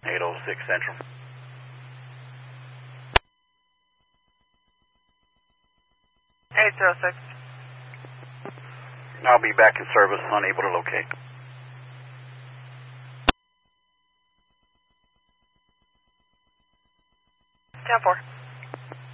806 Central. I'll be back in service, unable to locate. 10-4.